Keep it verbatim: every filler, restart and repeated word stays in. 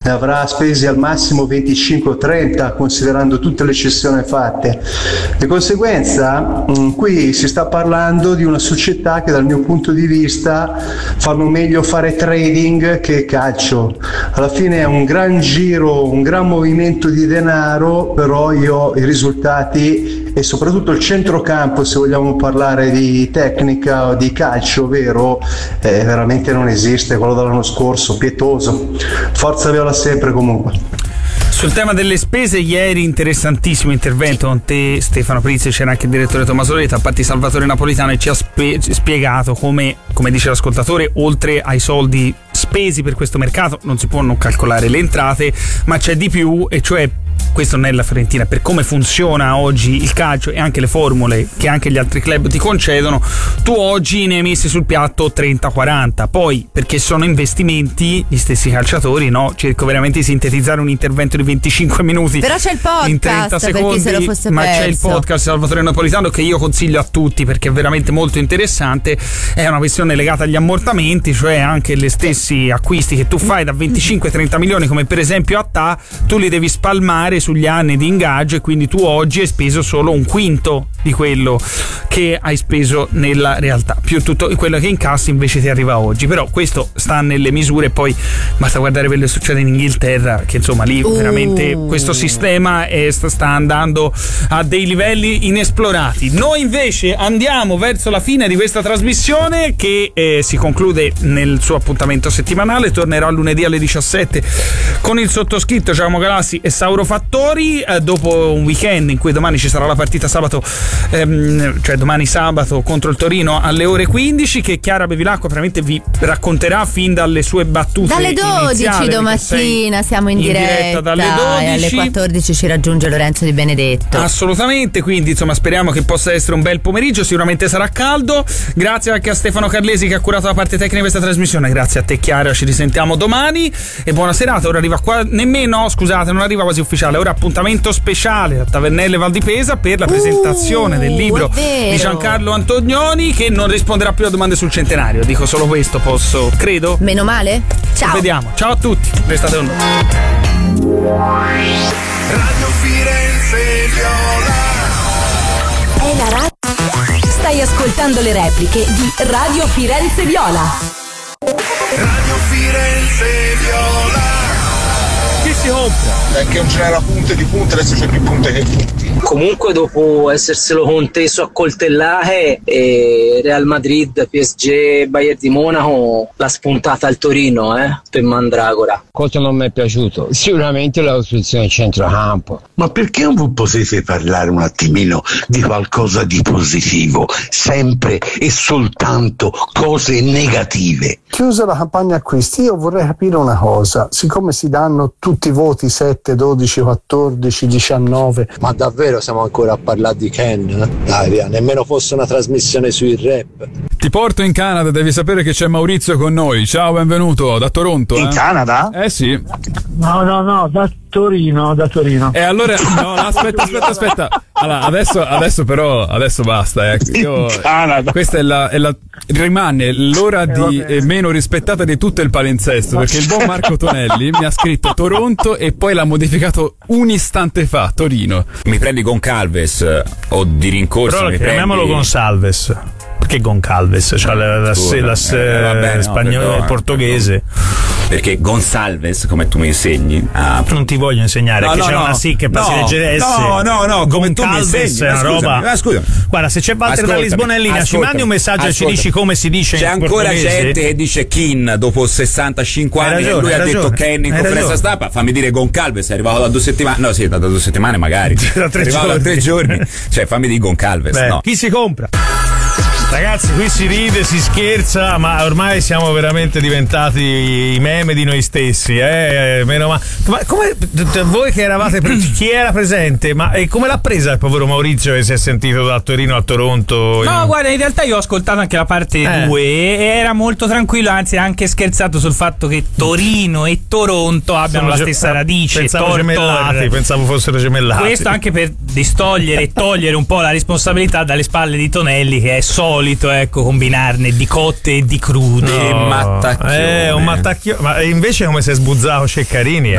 ne avrà spesi al massimo venticinque o trenta, considerando tutte le cessioni fatte. Di conseguenza mh, qui si sta parlando di una società che dal mio punto di vista fanno meglio fare trading che calcio. Alla fine è un gran giro, un gran movimento di denaro, però io i risultati e soprattutto il centrocampo, se vogliamo parlare di tecnica o di calcio vero, eh, veramente non esiste. Quello dell'anno scorso, pietoso. Forza Viola sempre comunque. Sul tema delle spese, ieri interessantissimo intervento con te, Stefano Prizzi, c'era anche il direttore Tommaso Letta, a parte Salvatore Napolitano, e ci ha spe- spiegato come, come dice l'ascoltatore, oltre ai soldi spesi per questo mercato non si può non calcolare le entrate, ma c'è di più, e cioè questo nella Fiorentina, per come funziona oggi il calcio e anche le formule che anche gli altri club ti concedono, tu oggi ne hai messi sul piatto trenta quaranta, poi perché sono investimenti gli stessi calciatori, no? Cerco veramente di sintetizzare un intervento di venticinque minuti, però c'è il podcast in trenta secondi, se lo fosse ma perso. C'è il podcast Salvatore Napolitano che io consiglio a tutti perché è veramente molto interessante. È una questione legata agli ammortamenti, cioè anche gli stessi acquisti che tu fai da venticinque trenta milioni, come per esempio a T A, tu li devi spalmare sugli anni di ingaggio, e quindi tu oggi hai speso solo un quinto di quello che hai speso nella realtà, più tutto quello che incassi invece ti arriva oggi. Però questo sta nelle misure, poi basta guardare quello che succede in Inghilterra, che insomma lì uh. veramente questo sistema è, sta andando a dei livelli inesplorati. Noi invece andiamo verso la fine di questa trasmissione che eh, si conclude nel suo appuntamento settimanale. Tornerò lunedì alle diciassette con il sottoscritto Giacomo Galassi e Sauro Fattori, eh, dopo un weekend in cui domani ci sarà la partita sabato, ehm, cioè domani sabato contro il Torino alle ore quindici, che Chiara Bevilacqua veramente vi racconterà fin dalle sue battute dalle dodici domattina, siamo in, in diretta, diretta dalle dodici, e alle quattordici ci raggiunge Lorenzo Di Benedetto. Assolutamente, quindi insomma speriamo che possa essere un bel pomeriggio, sicuramente sarà caldo. Grazie anche a Stefano Carlesi che ha curato la parte tecnica di questa trasmissione, grazie a te Chiara, ci risentiamo domani e buona serata. Ora arriva qua, nemmeno scusate non arriva quasi ufficiale, ora appuntamento speciale a Tavernelle Val di Pesa per la presentazione uh, del libro di Giancarlo Antonioni, che non risponderà più a domande sul centenario, dico solo questo, posso, credo. Meno male. Ciao. Vediamo. Ciao a tutti. Restate con noi. Radio Firenze Viola. È la radio. Stai ascoltando le repliche di Radio Firenze Viola. Radio Firenze Viola. Chi si compra? Perché non c'era punte di punte, adesso c'è più punte che punti. Comunque dopo esserselo conteso a coltellare, eh, Real Madrid, P S G, Bayern di Monaco l'ha spuntata al Torino eh, per Mandragora. Cosa non mi è piaciuto? Sicuramente la costruzione del centrocampo. Ma perché non potete parlare un attimino di qualcosa di positivo? Sempre e soltanto cose negative. Chiusa la campagna acquisti, io vorrei capire una cosa. Siccome si danno tutti i voti sette, dodici, quattordici, diciannove. Ma davvero siamo ancora a parlare di Ken? Dai, nemmeno fosse una trasmissione sui rap. Ti porto in Canada, devi sapere che c'è Maurizio con noi. Ciao, benvenuto da Toronto. In eh? Canada? Eh sì. No, no, no, da Torino, da Torino. E allora, no, aspetta, aspetta, aspetta. Allora, adesso, adesso però, adesso basta. Eh. Io, questa è la, è la, rimane l'ora di eh, meno rispettata di tutto il palinsesto, perché il buon Marco Tonelli mi ha scritto Toronto e poi l'ha modificato un istante fa, Torino. Mi prendi Goncalves o di rincorsa? Però mi chiamiamolo prendi... Gonçalves. Perché Goncalves? Cioè la, la, la, la eh, vabbè, no, spagnolo e portoghese. Perché Gonçalves, come tu mi insegni, ah, non ti voglio insegnare, no, che no, c'è no, una sì che no, si legge S. No, no, no, come tu mi insegni, è una roba. Ma scusa. Guarda, se c'è Walter da Lisbonellina, ci mandi un messaggio e ci dici come si dice. C'è in ancora portoghese. gente che dice Kin dopo sessantacinque anni, ragione, e lui ha ragione, detto Ken in conferenza stampa. Fammi dire Goncalves, è arrivato da due settimane. No, sì, da due settimane magari. da tre è arrivato giorni. da tre giorni. Cioè, fammi dire Goncalves. Beh, no. Chi si compra? Ragazzi, qui si ride, si scherza, ma ormai siamo veramente diventati i meme di noi stessi, eh? Meno ma... ma come voi che eravate pre- chi era presente? Ma e come l'ha presa il povero Maurizio che si è sentito da Torino a Toronto? No, in... guarda, in realtà io ho ascoltato anche la parte eh. due e era molto tranquillo, anzi ha anche scherzato sul fatto che Torino e Toronto abbiano Sono la stessa radice. Pensavo tor- gemellati, tor. pensavo fossero gemellati. Questo anche per distogliere e togliere un po' la responsabilità dalle spalle di Tonelli, che è solito, ecco, combinarne di cotte e di crude. No. Mattacchione. Eh, un mattacchione. Ma invece come si è sbuzzato Ceccarini?